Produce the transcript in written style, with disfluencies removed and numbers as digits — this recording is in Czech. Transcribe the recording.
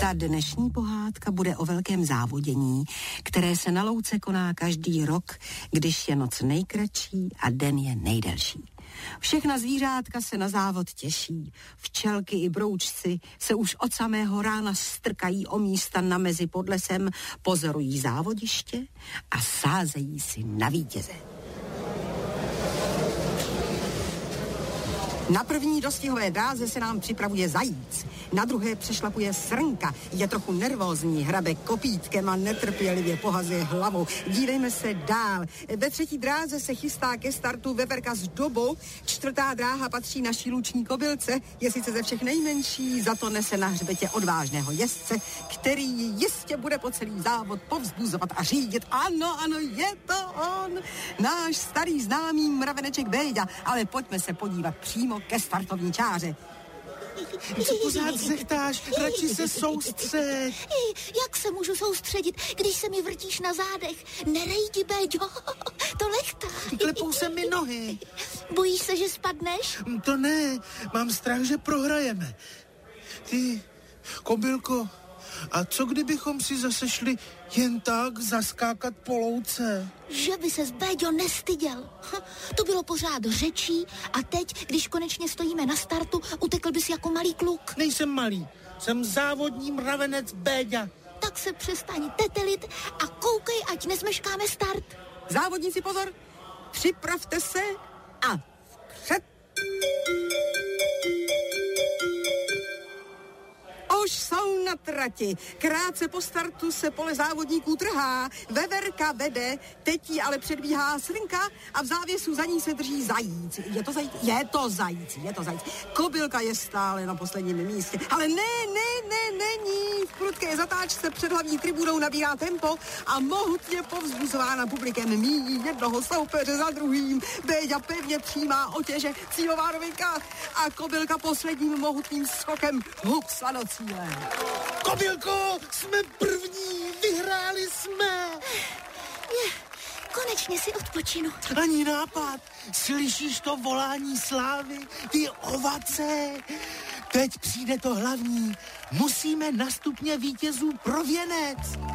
Ta dnešní pohádka bude o velkém závodění, které se na louce koná každý rok, když je noc nejkratší a den je nejdelší. Všechna zvířátka se na závod těší. Včelky i broučci se už od samého rána strkají o místa na mezi pod lesem, pozorují závodiště a sázejí si na vítěze. Na první dostihové dráze se nám připravuje zajíc, na druhé přešlapuje srnka, je trochu nervózní, hrabe kopítkem a netrpělivě pohazuje hlavou. Dívejme se dál. Ve třetí dráze se chystá ke startu veverka s dobou, čtvrtá dráha patří naší luční kobylce, je sice ze všech nejmenší, za to nese na hřbetě odvážného jezdce, který ji jistě bude po celý závod povzbuzovat a řídit. Ano, je to on, náš starý známý mraveneček Béďa, ale pojďme se podívat přímo ke startovní čáře. Co pořád zechtáš? Radši se soustřed. Jak se můžu soustředit, když se mi vrtíš na zádech? Nerejdi, Béďo, to lechtá. Klepou se mi nohy. Bojíš se, že spadneš? To ne, mám strach, že prohrajeme. Ty, kobylko, a co kdybychom si zase šli jen tak zaskákat po louce? Že by ses, Béďo, nestyděl. To bylo pořád řečí a teď, když konečně stojíme na startu, utekl bys jako malý kluk. Nejsem malý, jsem závodní mravenec Béďa. Tak se přestaň tetelit a koukej, ať nezmeškáme start. Závodníci, pozor, připravte se a vpřed. Už jsou na trati. Krátce po startu se pole závodníků trhá. Veverka vede, teď jí ale předbíhá srnka a v závěsu za ní se drží zajíc. Je to zajíc? Je to zajíc. Kobylka je stále na posledním místě. Ale není. V prudké zatáčce před hlavní tribunou nabírá tempo a mohutně povzbuzována publikem míjí jednoho soupeře za druhým. Béďa pevně přijímá otěže, cílová rovinka a kobylka posledním mohutným skokem hupsla do cíle. Kobylko, jsme první, vyhráli jsme. Konečně si odpočinu. Ani nápad, slyšíš to volání slávy, ty ovace? Teď přijde to hlavní, musíme na stupně vítězů pro věnec.